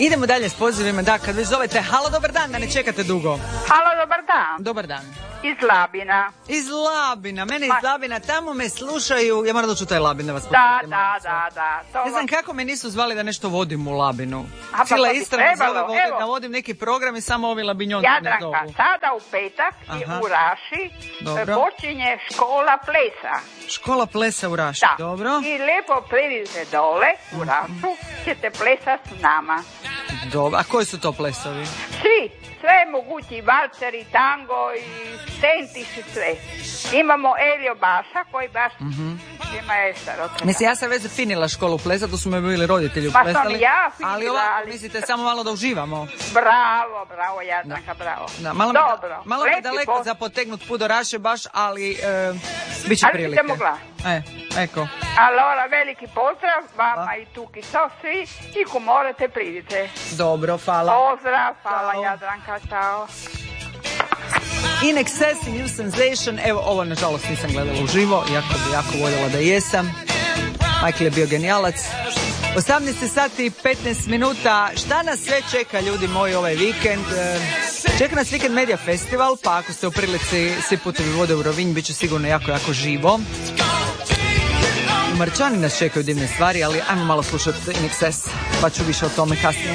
Idemo dalje s pozivima, da, kad vi zovete, halo, dobar dan, da ne čekate dugo. Halo, dobar dan. Dobar dan. Iz Labina. Iz Labina, mene iz Labina, tamo me slušaju, ja moram doći u taj Labin da vas Da. Ne znam kako me nisu zvali da nešto vodim u Labinu. Pa Cijela bi Istra me zove trebalo, da vodim neki program i samo ovi Labinjonci ne zovu. Jadranka, sada u petak u Raši počinje škola plesa. Škola plesa u Raši, da. Dobro. I lijepo pridite dole u Rašu, ćete plesati s nama. Dobro, a koji su to plesovi? Svi. Sve mogući, valceri, tango i stentiš i sve. Imamo Elio Baša koji baš ima estaro. Mislim, ja sam već zafinila školu plesa, tu su me bili roditelji uplesali. Pa sam ja finila, ali ovako, mislite, samo malo da uživamo. Bravo, Jadranka, bravo. Da, malo je daleko za potegnut put do Raše baš, ali bit će prilike. Ali ćete mogla. Eko. Allora, veliki pozdrav vama i Tuki Sofi i ko morate pridite. Dobro, hvala. Pozdrav, hvala Jadranka, čao. In Excess i New Sensation, evo ovo nažalost nisam gledala uživo, iako bi jako voljela da jesam. Michael je bio genijalac. 18 sati i 15 minuta, šta nas sve čeka ljudi moji ovaj vikend? Čeka nas Vikend Media Festival, pa ako ste u prilici svi putevi vode u Rovinj, bit će sigurno jako živo. U Marčani nas čekaju divne stvari, ali ajmo malo slušati In Excess, pa ću više o tome kasnije.